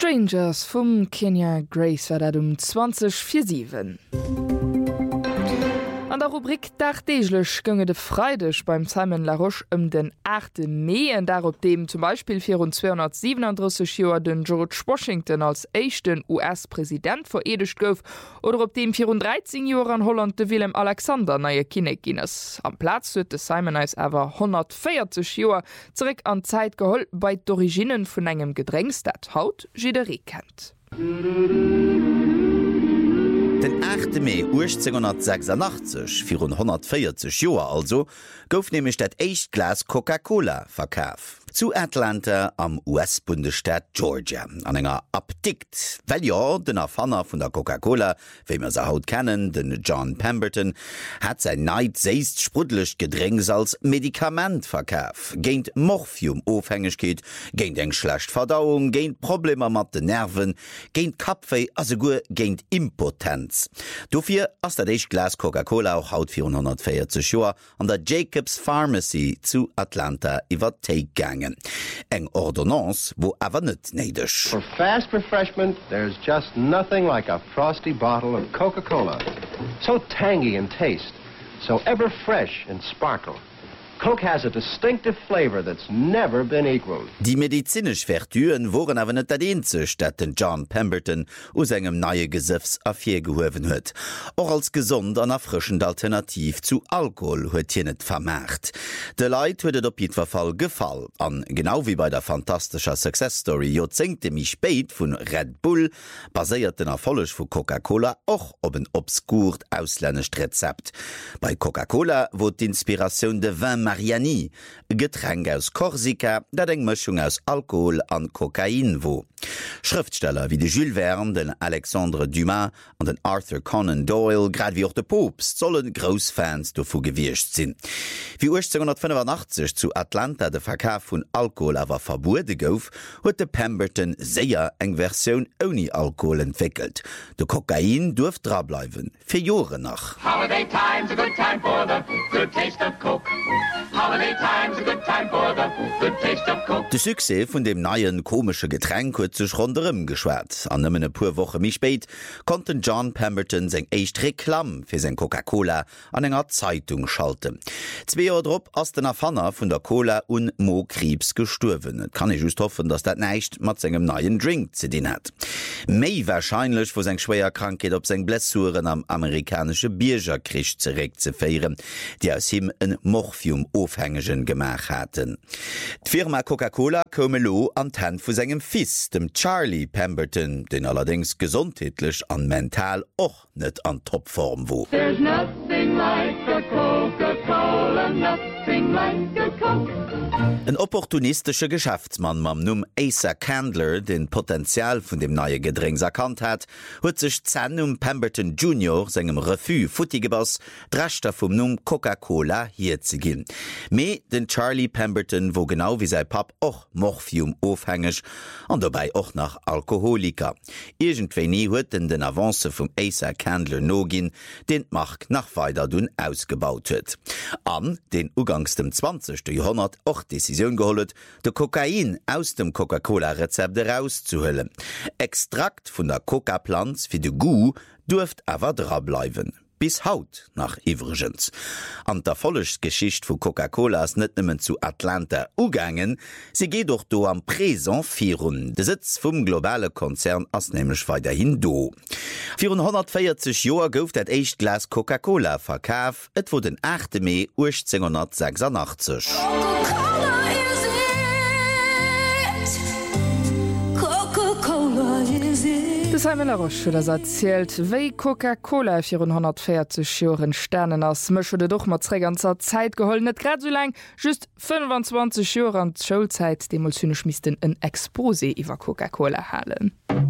Strangers vum Kenya Grace war dat 2047. An der Rubrik Dachdeeglech gënge de Freidech beim Simon Laroche den 8. Mai en darop dem zum Beispiel 237 Joer den George Washington als echten US-Präsident veredecht gouf oder op dem 13 Joer an Holland de Willem Alexander naie Kinnek ginnes. Am Platz huet de Simon eis awer 140 Joer zeréck an Zeit geholl bei d'Originen vun engem Gedrängs dat haut jiderie kennt. Den 8. Mai 1886 für 140 Joer also gouf nämlich dat Echtglas Coca-Cola verkauf. Zu Atlanta am US-Bundesstaat Georgia an enger Abdikt, weil ja den Erfanner von der Coca-Cola, wie wir se haut kennen, den John Pemberton, hat sein neid seist sprudelig Gedrängs als Medikament verkauf, géint Morphium-Aufhängigkeit, géint eng schlecht Verdauung, géint Probleme mit den Nerven, géint Kapfei, also gut géint Impotenz. Dafür ass dat Echtglas Coca-Cola auch haut 440 Joer an der Jacobs Pharmacy zu Atlanta iwwer Take gangen. Eng Ordonnance, wo awer net neidech. For fast refreshment, there's just nothing like a frosty bottle of Coca-Cola. So tangy in taste, so ever fresh in sparkle. Coke has a distinctive flavor that's never been equaled. Die medizinisch Vertüen waren aber nicht das einzige, das den John Pemberton aus engem neue Gesöffs afirgehoven huet. Auch als gesund und erfrischend Alternativ zu Alkohol huet hier nicht vermerkt. De Leid huet op jeden Fall gefallen. An genau wie bei der fantastischen Success Story Jahrzehnte mich spät von Red Bull basiert den Erfolg von Coca-Cola auch auf ein obskur ausländsches Rezept. Bei Coca-Cola wurde die Inspiration de Vin Mariani, Getränk aus Korsika, dat eng Mischung aus Alkohol an Kokain wo. Schriftsteller wie de Jules Verne, den Alexandre Dumas und den Arthur Conan Doyle, grad wie auch de Popes, sollen Großfans davon gewircht sinn. Wie 1885 zu Atlanta der Verkauf von Alkohol aber verboten gouf, huet de Pemberton sehr eng Version ohne Alkohol entwickelt. De Kokain durft dranbleiben, für Jahre nach. Holiday time's a good time for the good taste of Coke. Holiday time's a good time for the good taste of Coke. De Succès von dem neuen komische Getränk huet sich rundherum geschwert. An nëmmen pur Woche mich spät konnten John Pemberton seg echt Reklam für sein Coca-Cola an enger Zeitung schalten. 2 Jahre drauf ass den Erfanner von der Cola und Mo-Krebs gestorben. Kann ich just hoffen, dass dat nicht mit seinem neuen Drink zu tun hat. Mei wahrscheinlich, wo sein schwerer Krankheit op seg Blessuren am amerikanische Biergerkrieg zurückzuführen, die aus ihm ein Morphium-Aufhängigen gemacht hatten. Die Firma Coca-Cola komme lo an die Hand von seinem Fils, dem Charlie Pemberton, den allerdings gesundheitlich und mental auch nicht an Topform war. There's nothing like a Coca-Cola, nothing like a Coke. Ein opportunistischer Geschäftsmann mam Numm Asa Candler den Potenzial von dem neue Gedrängs erkannt hat, huet sich Zannum Pemberton Jr. segem Refus futtigebass Drechtter vom Numm Coca-Cola hier zu gehen. Me den Charlie Pemberton, wo genau wie sein Pap auch Morphium aufhängig und dabei auch nach Alkoholiker. Irgendwann nie huet den Avance vom Asa Candler nogin, den Markt nach weiter dun ausgebaut huet. An den Ugangs dem 20. Jahrhundert auch Decision geholt, de Kokain aus dem Coca-Cola-Rezept rauszuhöllen. Extrakt von der Coca-Pflanz für de Gu dürft aber dranbleiben. Bis haut nach übrigens. An der Folgeschicht von Coca-Cola ist nicht nimmen zu Atlanta ugangen, sie geht doch do am Präsent firun. Der Sitz vom globale Konzern ist nämlich weiterhin do. 440 Jahre gouf das Echtglas Coca-Cola verkauf, et wurde den 8. Mai 1886. Simon Laroche das erzählt, wéi Coca-Cola 440 Joren Sternen ass mëchede doch mat zré ganzer Zeit geholll net grad so lang, just 25 Joren an d'Schulzeit, demolzynech misisten en Exposé iwwer Coca-Cola halen.